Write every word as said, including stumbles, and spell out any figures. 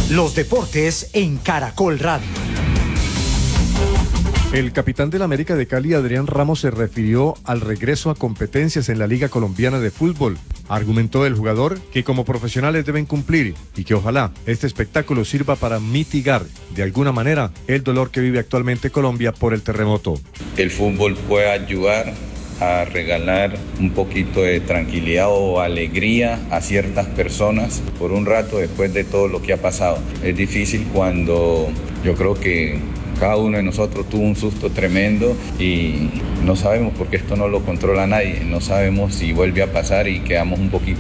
Los deportes en Caracol Radio. El capitán del América de Cali, Adrián Ramos, se refirió al regreso a competencias en la Liga Colombiana de Fútbol. Argumentó el jugador que como profesionales deben cumplir y que ojalá este espectáculo sirva para mitigar de alguna manera el dolor que vive actualmente Colombia por el terremoto. El fútbol puede ayudar a regalar un poquito de tranquilidad o alegría a ciertas personas por un rato después de todo lo que ha pasado. Es difícil cuando yo creo que cada uno de nosotros tuvo un susto tremendo y no sabemos porque esto no lo controla nadie, no sabemos si vuelve a pasar y quedamos un poquito